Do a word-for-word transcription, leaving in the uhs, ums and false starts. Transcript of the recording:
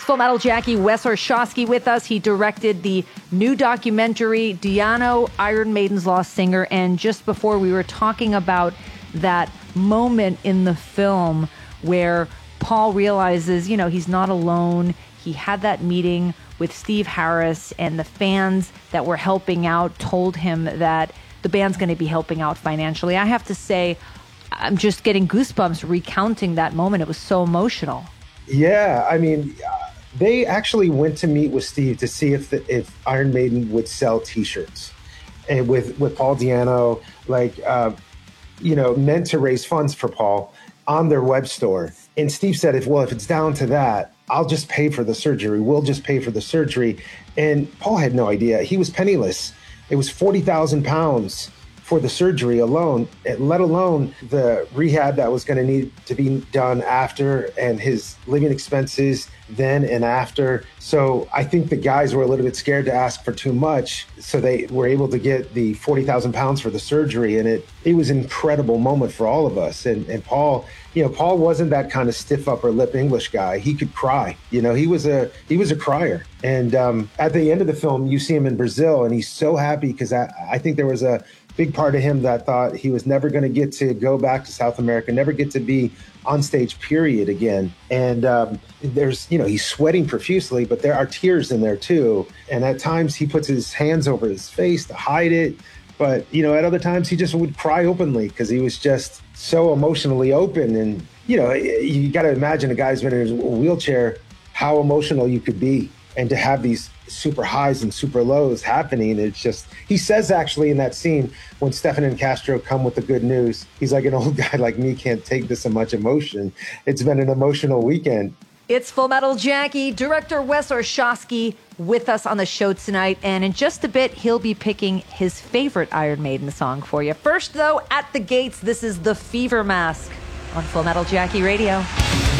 Full Metal Jackie, Wes Orshowski with us. He directed the new documentary, Di'Anno, Iron Maiden's Lost Singer. And just before we were talking about that moment in the film where Paul realizes, you know, he's not alone. He had that meeting with Steve Harris, and the fans that were helping out told him that the band's going to be helping out financially. I have to say, I'm just getting goosebumps recounting that moment. It was so emotional. Yeah, I mean, they actually went to meet with Steve to see if the, if Iron Maiden would sell T-shirts, and with with Paul Di'Anno, like uh, you know, meant to raise funds for Paul on their web store. And Steve said, "If well, if it's down to that, I'll just pay for the surgery. We'll just pay for the surgery." And Paul had no idea. He was penniless. It was forty thousand pounds for the surgery alone, let alone the rehab that was going to need to be done after, and his living expenses then and after. So I think the guys were a little bit scared to ask for too much, so they were able to get the forty thousand pounds for the surgery. And it it was an incredible moment for all of us. And, and Paul, you know, Paul wasn't that kind of stiff upper lip English guy. He could cry. You know, he was a he was a crier. And um, at the end of the film, you see him in Brazil, and he's so happy because I, I think there was a big part of him that thought he was never going to get to go back to South America, never get to be on stage, period, again. And um, there's, you know, he's sweating profusely, but there are tears in there too. And at times he puts his hands over his face to hide it. But, you know, at other times he just would cry openly because he was just so emotionally open. And, you know, you got to imagine a guy's been in his wheelchair, how emotional you could be. And to have these super highs and super lows happening, it's just, he says actually in that scene when Stefan and Castro come with the good news, he's like, an old guy like me can't take this so much emotion. It's been an emotional weekend. It's Full Metal Jackie, director Wes Orshowski with us on the show tonight. And in just a bit, he'll be picking his favorite Iron Maiden song for you. First, though, at the gates, this is The Fever Mask on Full Metal Jackie Radio.